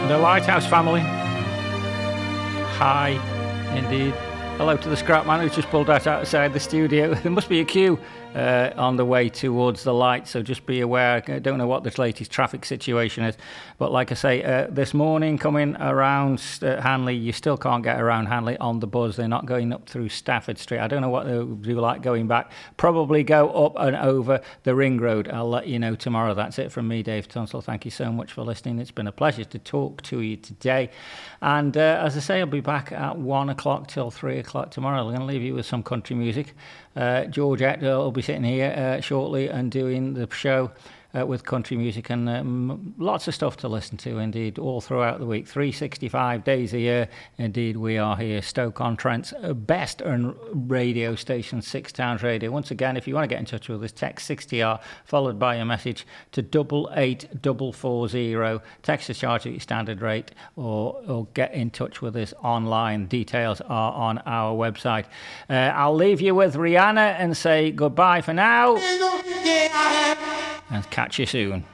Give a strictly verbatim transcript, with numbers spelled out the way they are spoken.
The Lighthouse family. Hi, indeed. Hello to the scrap man who's just pulled out outside the studio. There must be a queue uh, on the way towards the light, so just be aware. I don't know what the latest traffic situation is, but like I say, uh, this morning coming around uh, Hanley, you still can't get around Hanley on the bus. They're not going up through Stafford Street. I don't know what they'll do like going back. Probably go up and over the ring road. I'll let you know tomorrow. That's it from me, Dave Tunstall. Thank you so much for listening. It's been a pleasure to talk to you today. And uh, as I say, I'll be back at one o'clock till three o'clock tomorrow. I'm going to leave you with some country music. Uh, Georgette will be sitting here uh, shortly and doing the show uh, with country music, and um, lots of stuff to listen to, indeed, all throughout the week. three hundred sixty-five days a year, indeed, we are here. Stoke-on-Trent's best radio station, Six Towns Radio. Once again, if you want to get in touch with us, text sixty R followed by a message to double eight double four zero. Text is charged at your standard rate, or, or get in touch with us online. Details are on our website. Uh, I'll leave you with Rihanna and say goodbye for now. And catch you soon.